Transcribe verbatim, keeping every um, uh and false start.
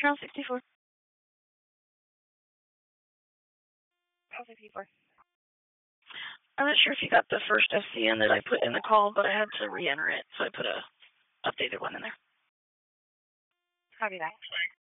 Round sixty-four. Round sixty-four. I'm not sure if you got the first S C N that I put in the call, but I had to re-enter it, so I put a updated one in there. Copy that.